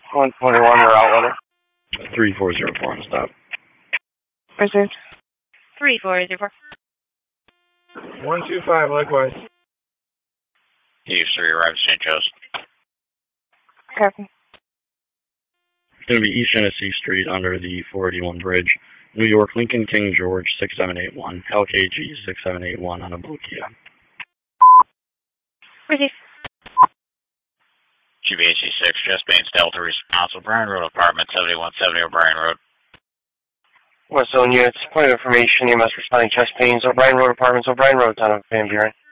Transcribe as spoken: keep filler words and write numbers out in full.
one twenty-one, your outlander. three four zero four on stop. Reserved. three four zero four. one two five, likewise. Eve three, arrived at Saint Joe's. Copy. It's going to be East Genesee Street under the four eighty-one bridge. New York, Lincoln King George, six seven eight one. L K G six seven eight one on a blue Kia. Receive. G B H C six, Just Baines Delta response, O'Brien Road, apartment seventy-one seventy O'Brien Road. West Zone units, point of information, E M S responding chest pains, O'Brien Road Apartments, O'Brien Road, town of Van Buren.